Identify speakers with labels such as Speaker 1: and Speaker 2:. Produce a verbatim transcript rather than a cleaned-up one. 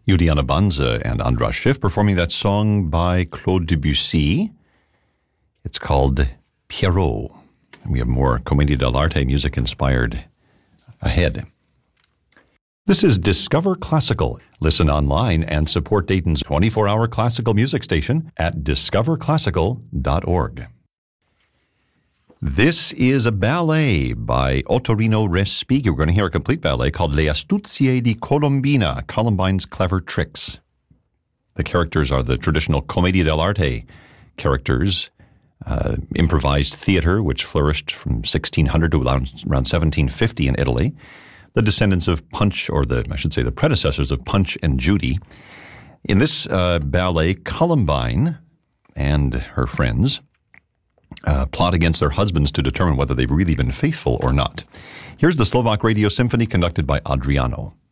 Speaker 1: Juliana Banza and Andras Schiff performing that song by Claude Debussy. It's called Pierrot. We have more Commedia dell'arte music inspired ahead. This is Discover Classical. Listen online and support Dayton's twenty-four hour classical music station at discover classical dot org. This is a ballet by Ottorino Respighi. We're going to hear a complete ballet called Le Astuzie di Colombina, Columbine's Clever Tricks. The characters are the traditional Commedia dell'arte characters, uh, improvised theater, which flourished from sixteen hundred to around, around seventeen fifty in Italy. The descendants of Punch, or the I should say the predecessors of Punch and Judy. In this uh, ballet, Columbine and her friends uh, plot against their husbands to determine whether they've really been faithful or not. Here's the Slovak Radio Symphony conducted by Adriano.